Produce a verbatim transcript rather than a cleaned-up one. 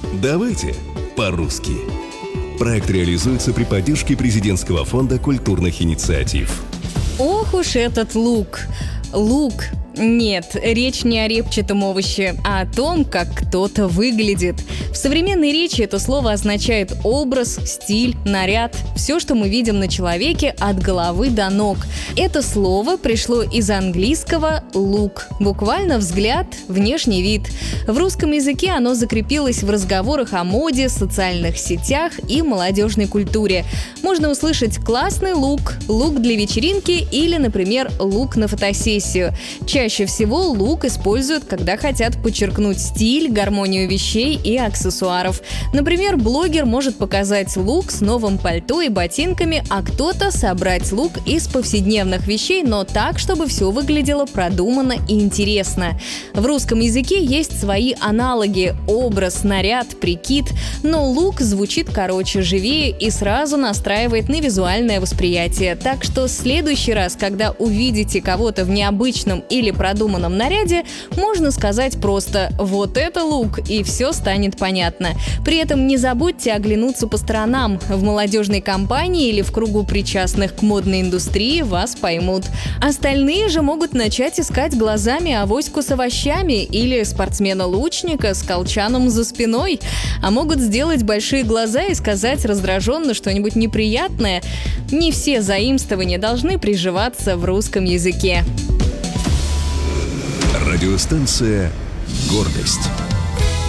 Давайте по-русски. Проект реализуется при поддержке Президентского фонда культурных инициатив. Ох уж этот лук! Лук! Нет, речь не о репчатом овоще, а о том, как кто-то выглядит. В современной речи это слово означает образ, стиль, наряд, все, что мы видим на человеке от головы до ног. Это слово пришло из английского «look», буквально взгляд, внешний вид. В русском языке оно закрепилось в разговорах о моде, социальных сетях и молодежной культуре. Можно услышать классный лук, лук для вечеринки или, например, лук на фотосессию. Чаще всего лук используют, когда хотят подчеркнуть стиль, гармонию вещей и аксессуаров. Например, блогер может показать лук с новым пальто и ботинками, а кто-то собрать лук из повседневных вещей, но так, чтобы все выглядело продуманно и интересно. В русском языке есть свои аналоги – образ, наряд, прикид, но лук звучит короче, живее и сразу настраивает на визуальное восприятие. Так что в следующий раз, когда увидите кого-то в необычном или продуманном наряде, можно сказать просто «вот это лук», и все станет понятно. При этом не забудьте оглянуться по сторонам. В молодежной компании или в кругу причастных к модной индустрии вас поймут. Остальные же могут начать искать глазами авоську с овощами или спортсмена-лучника с колчаном за спиной. А могут сделать большие глаза и сказать раздраженно что-нибудь неприятное. Не все заимствования должны приживаться в русском языке. Радиостанция «Гордость».